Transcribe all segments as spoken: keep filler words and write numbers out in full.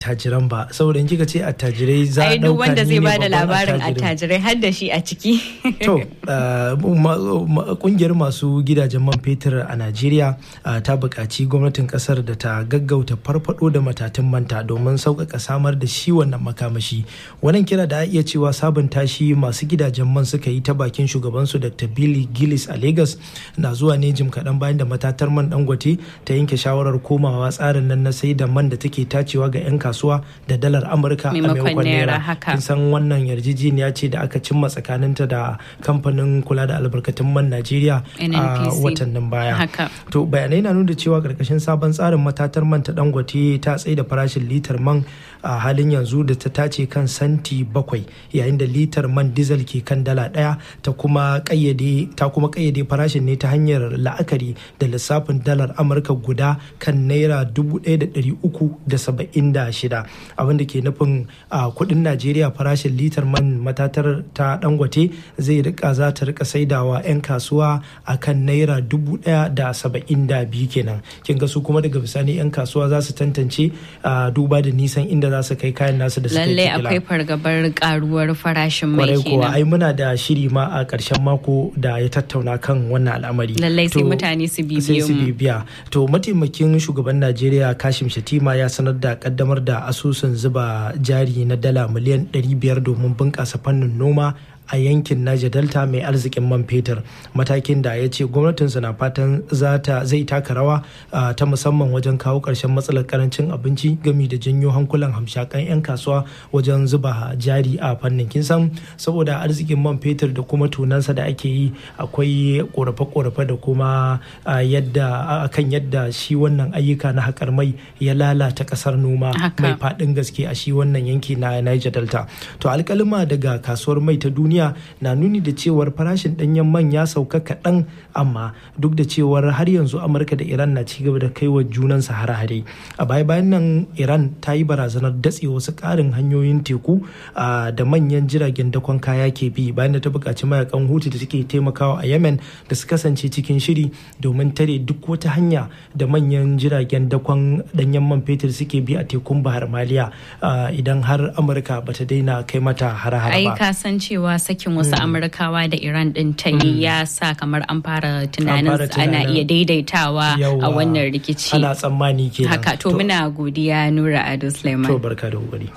attajiran ba, saboda in kika ce attajirai za a duk dauka wanda zai ni ne bada babban labarin attajirin. attajirai har da shi a ciki. To, uh, ma- ma- kungiyar masu gidajen man fetur a Najeriya uh, ta buƙaci gwamnatin ƙasar da ta gaggauta farfado da matatun manta domin sauƙaƙa samar da shi wannan makamashi. Wannan kira da a iya cewa sabunta shi masu gidajen man suka yi ta bakin shugabansu Doctor Billy Gillis a Lagos na zuwa ne jim kaɗan bayan da matatar man Dangote ta yanke shawarar komawa tsarin nan na sai da man da take tacewa ga 'yan kasuwa da dalar Amurka a Maimakon maimakon naira, naira. haka. Kin san wannan yarjejeniya ce da aka cimma tsakaninta da kamfanin kula da albarkatun man Najeriya N N P a C. watannin baya. Haka. To bayanai na nuna cewa karkashin sabon tsarin matatar man ta Dangote ta tsaye da farashin litar man a halin yanzu da ta tace kan santi bakwai, yayin da litar man diesel ke kan dala ɗaya, ta kuma kayyade ta kuma kayyade farashin ne ta hanyar la'akari da lissafin dalar Amurka guda kan naira dubu ɗaya da ɗari uku da saba'in da shida, abin da ke nufin a kuɗin Najeriya farashin litar man matatar ta Dangote zai rika za ta rika saidawa 'yan kasuwa a kan naira dubu ɗaya da saba'in da biyu kenan. Kin ga su kuma daga bisani 'yan kasuwa za su tantance a duba da nisan inda za su kai kayan nasu da suka yi Lallai jigila. akwai fargabar karuwar farashin mai Kwarai kuwa kenan. ai muna da shiri ma a ƙarshen mako da ya tattauna kan wannan al'amari. Lallai sai To, mutane su sai bibiyo su mu. bibiya. To mataimakin shugaban Najeriya Kashim Shatima ya sanar da kaddamar da asusun zuba jari na dala miliyan ɗari biyar domin bunƙasa fannin noma a yankin Niger Delta mai arzikin man fetur, matakin da ya ce gwamnatinsa na fatan zata zai taka rawa uh, ta musamman wajen kawo ƙarshen matsalar karancin abinci gami da janyo hankulan hamshakan 'yan kasuwa wajen zuba jari a fannin. Kin san saboda arzikin man fetur da kuma tunansa da ake yi akwai korafe-korafe da kuma uh, yadda akan yadda shi wannan ayyuka na haƙar mai ya lalata ƙasar noma Haka. mai faɗin gaske a shi wannan yanki na Niger Delta. To alƙalima daga kasuwar mai ta duniya na nuni da cewar farashin ɗanyen man ya sauka kaɗan, amma duk da cewar har yanzu Amurka da Iran na cigaba da kaiwa junansa hare-hare. A baya-bayan nan Iran ta yi barazanar datse wasu ƙarin hanyoyin teku ah, da manyan jiragen dakon kaya ke bi bayan da ta buƙaci mayakan Houthi da suke taimakawa a Yemen da su kasance cikin shiri domin tare duk wata hanya da manyan jiragen dakon ɗanyen man fetur suke bi a tekun Bahar Maliya ah, idan har Amurka bata daina kai mata hare-hare Ai ba. ka san cewa sakin wasu Amurkawa da Iran din ta yi ya sa kamar an fara tunanin fara ana tunanin- iya daidaitawa a Yawwa, wannan rikici. ana tsammani kenan. Haka to muna godiya Nura Ado To Suleiman. barka da kokari.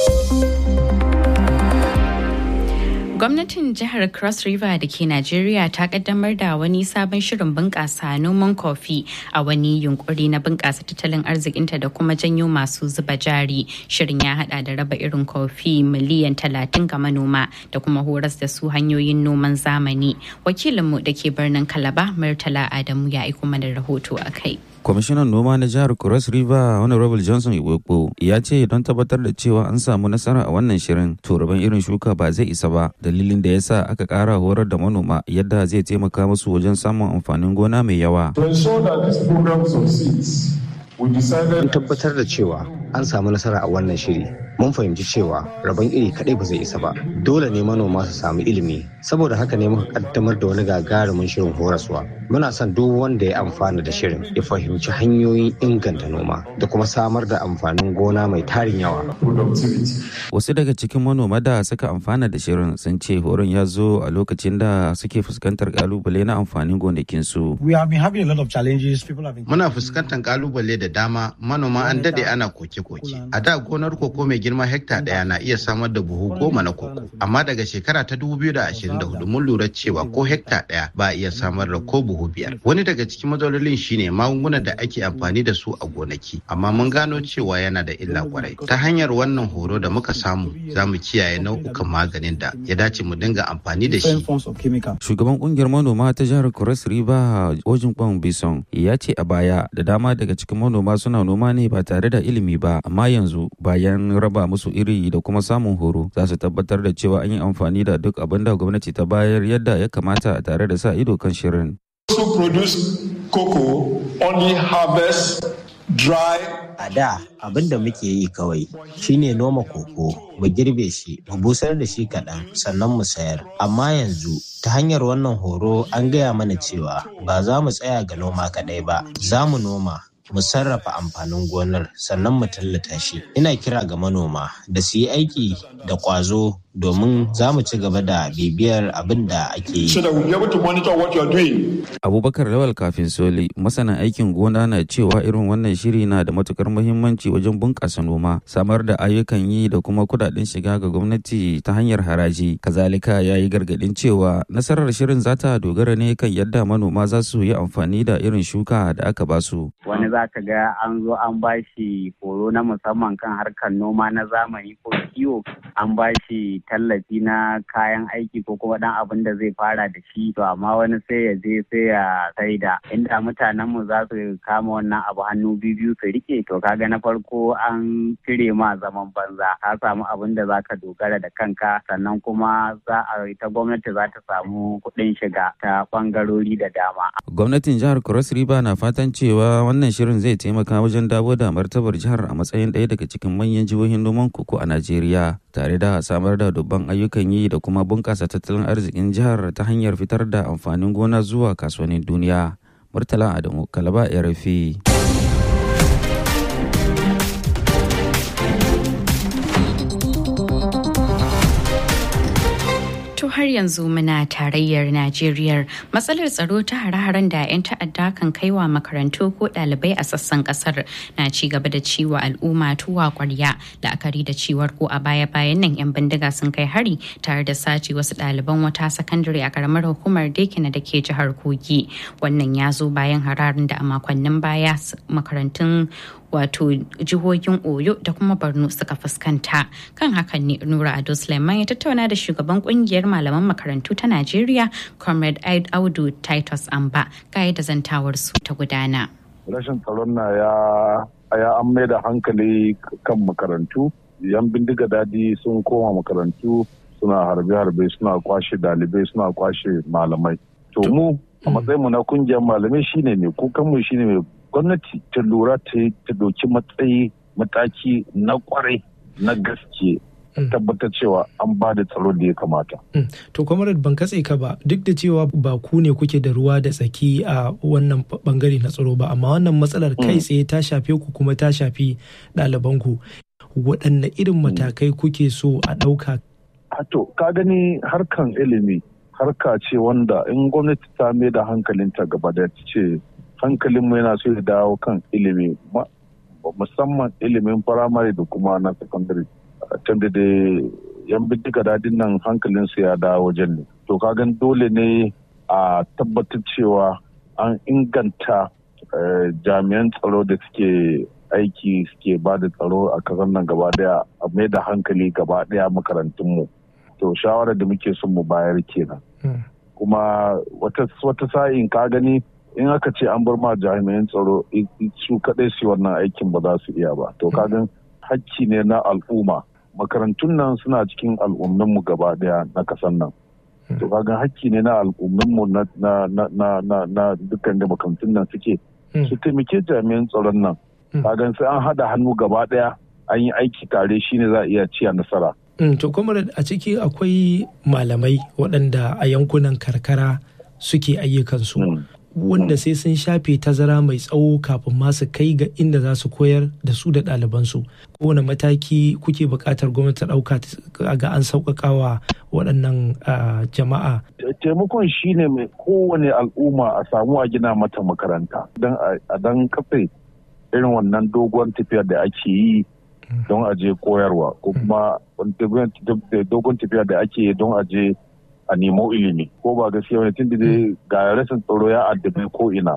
Gwamnatin jihar Cross River da ke Najeriya ta kaddamar da wani sabon shirin bunƙasa noman kofi a wani yunkuri na bunƙasa tattalin arzikinta da kuma janyo masu zuba jari. Shirin ya hada da raba irin kofi miliyan talatin ga manoma da kuma horas da su hanyoyin noman zamani. Wakilinmu da ke birnin Kalaba, Murtala Adamu ya aiko mana rahoto a kai. Kwamishinan noma na jihar Cross River Honorable Johnson Iwekpo ya ce don tabbatar da cewa an samu nasara a wannan shirin to rabon irin shuka ba zai isa ba, dalilin da yasa aka ƙara horar da manoma yadda zai taimaka musu wajen samun amfanin gona mai yawa. To ensure that this program succeeds, we decided Mun tabbatar da cewa an samu nasara a wannan shiri. Mun fahimci cewa rabon iri kadai ba zai isa ba. Dole ne manoma su samu ilimi. Saboda haka ne muka kaddamar da wani gagarumin shirin horaswa. Muna son duk wanda ya amfana da shirin ya fahimci hanyoyin inganta noma da kuma samar da amfanin gona mai tarin yawa. productivity. Wasu daga cikin manoma da suka amfana da shirin sun ce horon ya zo a lokacin da suke fuskantar kalubale na amfanin gonakinsu. We have been having a lot of challenges. People have been Muna fuskantar kalubale da dama, manoma an dade ana koke-koke. A da gonar koko mai girma hekta daya na iya samar da buhu goma na koko, amma daga shekara ta dubu biyu da ashirin da hudu mun lura cewa ko hekta daya ba a iya samar da ko buhu biyar. Wani daga cikin matsalolin shine magungunan da ake amfani da su a gonaki, amma mun gano cewa yana da illa kwarai. Ta hanyar wannan horo da muka samu, za mu kiyaye nau'ukan maganin da ya dace mu dinga amfani da different shi. forms of chemical. Shugaban kungiyar manoma ta jihar Cross River Ojin Kwan Bison ya ce a baya da dama daga cikin manoma suna noma ne ba tare da ilimi ba, amma yanzu bayan raba musu iri da kuma samun horo za su tabbatar da cewa an yi amfani da duk abin da gwamnati ta bayar yadda ya kamata tare da sa ido kan shirin. Those who produce cocoa only harvest dry. A da abin da muke yi kawai shine noma koko, mu girbe shi, mu busar da shi kaɗan sannan mu sayar. Amma yanzu ta hanyar wannan horo an gaya mana cewa ba za mu tsaya ga noma kaɗai ba, za mu noma mu sarrafa amfanin gonar sannan mu tallata shi. Ina kira ga manoma da su yi aiki da ƙwazo domin za mu ci gaba da bibiyar abin da ake yi. Abubakar Lawal Kafin Soli, masana aikin gona na cewa irin wannan shiri na da matukar muhimmanci wajen bunƙasa noma, samar da ayyukan yi da kuma kudaden shiga ga gwamnati ta hanyar haraji. Kazalika ya yi gargaɗin cewa nasarar shirin za ta dogara ne kan yadda manoma za su yi amfani da irin shuka da aka ba su. Wani za ka ga an zo an ba shi horo na musamman kan harkar noma na zamani ko kiwo, an ba shi tallafi na kayan aiki ko kuma dan abin da zai fara da shi, to amma wani sai ya je sai ya saida. Inda mutanen mu za su kama wannan abu hannu biyu su rike, to kaga na farko an cire ma zaman banza, ka samu abin da zaka dogara da kanka, sannan kuma za a ita gwamnati za ta samu kuɗin shiga ta bangarori da dama. Gwamnatin jihar Cross River na fatan cewa wannan shirin zai taimaka wajen dawo da martabar jihar a matsayin ɗaya daga cikin manyan jihohin noman koko a Najeriya, tare da samar da dubban ayyukan yi da kuma bunƙasa tattalin arzikin jihar ta hanyar fitar da amfanin gona zuwa kasuwannin duniya. Murtala Adamu, Kalaba, R F I. Har yanzu muna tarayyar Najeriya, matsalar tsaro ta hare-haren da 'yan ta'adda kan kaiwa makarantu ko ɗalibai a sassan kasar na ci gaba da ciwo al'umma tuwa kwarya, la'akari da ciwar ko a baya-bayan nan 'yan bindiga sun kai hari tare da sace wasu ɗaliban wata sakandare a karamar hukumar Dekina da ke jihar Kogi. Wannan ya zo bayan hararin da a makonnin baya makarantun wato jihohin Oyo da kuma Borno suka fuskanta. Kan hakan ne Nura Ado Suleiman ya tattauna da shugaban kungiyar malaman makarantu ta Najeriya, Comrade Audu Titus Amba, ga yadda zantawar su ta gudana. Rashin tsaron na ya ya an mai da hankali kan makarantu. Yan bindiga dadi sun koma makarantu suna harbe-harbe, suna kwashe dalibai, suna kwashe malamai. To mu a matsayin mu na kungiyar malamai shine ne kukan mu shine mai gwamnati ta lura ta doki matsayi mataki na kwarai na gaske tabbatar cewa an ba da tsaro da ya kamata. To Comrade, ban katse ka ba, duk da cewa ba ku ne kuke da ruwa da tsaki a wannan bangare na tsaro ba, amma wannan matsalar kai tsaye ta shafe ku kuma ta shafi ɗalibanku. Waɗanne irin matakai kuke so a ɗauka? To ka gani harkan ilimi harka ce wanda in gwamnati ta mai da hankalinta gaba da ce hankalinmu yana so ya dawo kan ilimi, musamman ilimin firamare da kuma na sakandare. Tunda da yan bindiga dadin nan hankalinsu ya dawo wajen ne. To kagan dole ne a tabbatar cewa an inganta jami'an tsaro da suke aiki suke ba da tsaro a kasar nan gaba daya, a mai da hankali gaba daya makarantunmu. To shawarar da muke son mu bayar kenan. Kuma wata sa'in ka gani in aka ce an bar ma jami'an tsaro su kadai su wannan aikin ba za su iya ba. To kagan hakki ne na al'umma, makarantun nan suna cikin al'umminmu gaba daya na kasan nan. To kagan hakki ne na al'umminmu na na na na na dukkan da makarantun nan suke su taimake jami'an tsaron nan. Kagan sai an hada hannu gaba daya an yi aiki tare shine za a iya ciya nasara. To kuma a ciki akwai malamai waɗanda a yankunan karkara suke ayyukansu. Wanda sai sun shafe tazara mai tsawo kafin masu kai ga inda za su koyar da su da ɗalibansu. Kowane mataki kuke buƙatar gwamnati ta ɗauka ga an sauƙaƙawa waɗannan jama'a? Taimakon shi ne mai kowane al'umma a samu a gina mata makaranta don a dan kafe irin wannan dogon tafiyar da ake yi don a je koyarwa, ko kuma dogon tafiyar da ake yi don a je a nemo ilimi, ko ba gaskiya wani tun da dai ga rashin tsaro ya addabe ko ina.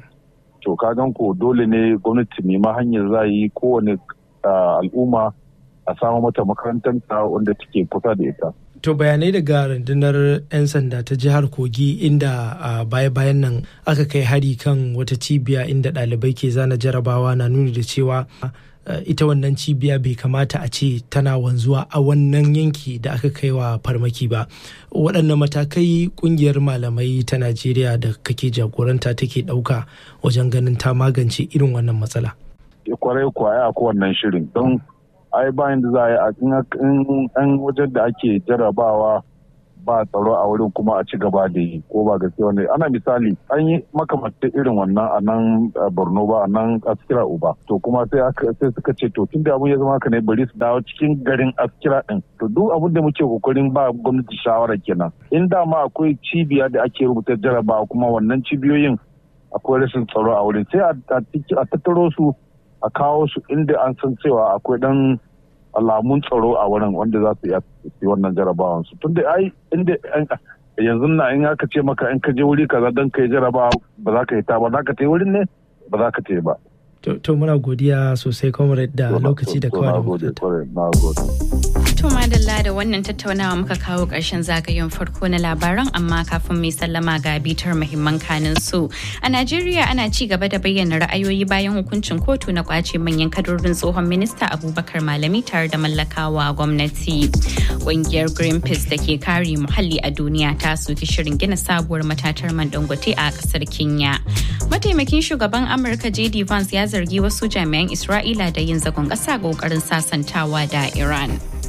To kagan ko dole ne gwamnati nema hanyar za yi kowane al'umma a samu mata makarantar wanda take kusa da ita. To bayanai daga rundunar 'yan sanda ta jihar Kogi inda a baya-bayan nan aka kai hari kan wata cibiya inda ɗalibai ke zana jarabawa na nuni da cewa ita wannan cibiya bai kamata a ce tana wanzuwa a wannan yanki da aka kai wa farmaki ba. Waɗannan matakai ƙungiyar malamai ta Najeriya da kake jagoranta take ɗauka wajen ganin ta magance irin wannan matsala? Kwarai kwaya a wannan shirin don ai bayan da za a yi a wajen da ake jarabawa ba tsaro a wurin kuma a ci gaba da yi ko ba gaskiya ne. Ana misali an yi makamantar irin wannan a nan Borno ba a nan Askira Uba to kuma sai aka sai suka ce to tunda abun ya zama haka ne bari su dawo cikin garin Askira din to duk abin da muke kokarin ba gwamnati shawara kenan in da ma akwai cibiya da ake rubuta jarabawa kuma wannan cibiyoyin akwai rashin tsaro a wurin sai a tattaro su a kawo su inda an san cewa akwai dan alamun tsaro a wurin wanda za su yi wannan jarabawan su tunda ai inda yanzu na in aka ce maka in ka je wuri kaza dan kai jarabawa ba za ka yi ta ba za ka ta yi wurin ne ba za ka ta yi ba. To muna godiya sosai comrade da lokaci da kawai da muka. To madalla da wannan tattaunawa muka kawo ƙarshen zagayen farko na labaran amma kafin mai sallama ga bitar muhimman kanin su. A Najeriya ana ci gaba da bayyana ra'ayoyi bayan hukuncin kotu na kwace manyan kadarorin tsohon minista Abubakar Malami tare da mallakawa gwamnati. Ƙungiyar Greenpeace da ke kare muhalli a duniya ta soki shirin gina sabuwar matatar man Dangote a ƙasar Kenya. Mataimakin shugaban Amurka J D Vance ya zargi wasu jami'an Isra'ila da yin zagon ƙasa ƙoƙarin sasantawa da Iran.